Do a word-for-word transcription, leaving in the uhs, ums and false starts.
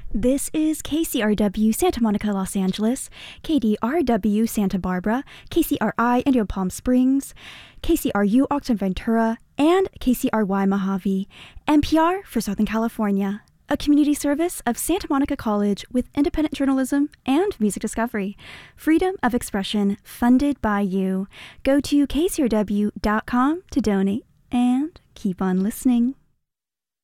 This is K C R W Santa Monica, Los Angeles, K D R W Santa Barbara, K C R I Indio Palm Springs, K C R U Octon Ventura, and K C R Y Mojave, N P R for Southern California, a community service of Santa Monica College with independent journalism and music discovery. Freedom of expression funded by you. Go to K C R W dot com to donate and keep on listening.